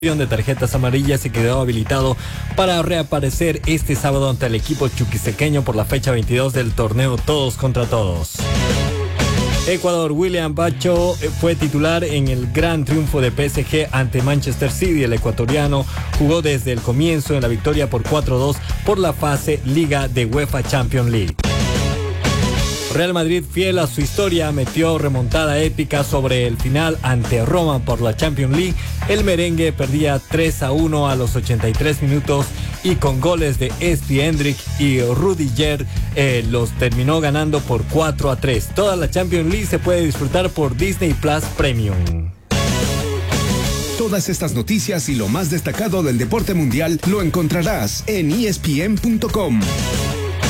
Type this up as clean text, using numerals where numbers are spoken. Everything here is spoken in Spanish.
de tarjetas amarillas y quedó habilitado para reaparecer este sábado ante el equipo chuquisequeño por la fecha 22 del torneo Todos contra Todos. Ecuador, William Bacho fue titular en el gran triunfo de PSG ante Manchester City. El ecuatoriano jugó desde el comienzo en la victoria por 4-2 por la fase Liga de UEFA Champions League. Real Madrid, fiel a su historia, metió remontada épica sobre el final ante Roma por la Champions League. El merengue perdía 3-1 a los 83 minutos y con goles de Espi Hendrik y Rudiger los terminó ganando por 4-3. Toda la Champions League se puede disfrutar por Disney Plus Premium. Todas estas noticias y lo más destacado del deporte mundial lo encontrarás en ESPN.com.